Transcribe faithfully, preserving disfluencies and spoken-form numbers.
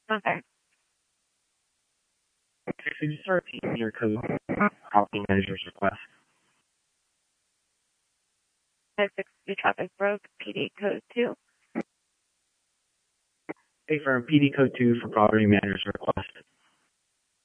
Okay. Okay, so just repeat your code. Property manager's request. five six two traffic broke, P D code two. Okay, for P D code two for property manager's request.